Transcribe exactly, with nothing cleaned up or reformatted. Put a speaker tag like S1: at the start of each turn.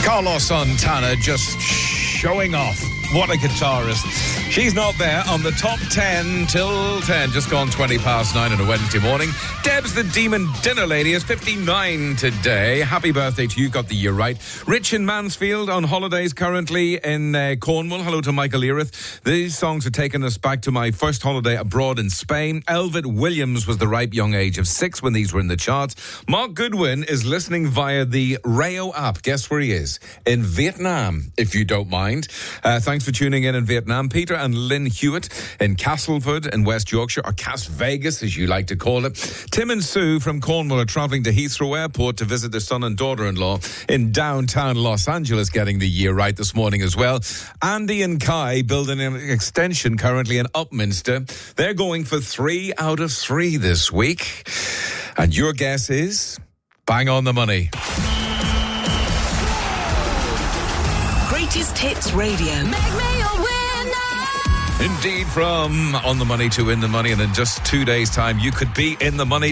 S1: Carlos Santana just showing off. What a guitarist. She's not there on the top ten till ten. Just gone twenty past nine on a Wednesday morning. Deb's the Demon Dinner Lady is fifty-nine today. Happy birthday to you. Got the year right. Rich in Mansfield on holidays currently in uh, Cornwall. Hello to Michael Erith. These songs are taking us back to my first holiday abroad in Spain. Elvid Williams was the ripe young age of six when these were in the charts. Mark Goodwin is listening via the Rayo app. Guess where he is? In Vietnam, if you don't mind. Uh, thanks for tuning in in Vietnam. Peter and Lynn Hewitt in Castleford in West Yorkshire, or Cas Vegas as you like to call it. Tim and Sue from Cornwall are travelling to Heathrow Airport to visit their son and daughter-in-law in downtown Los Angeles, getting the year right this morning as well. Andy and Kai building an extension currently in Upminster. They're going for three out of three this week. And your guess is bang on the money.
S2: Greatest Hits Radio. Make me a winner.
S1: Indeed, from on the money to in the money, and in just two days' time, you could be in the money.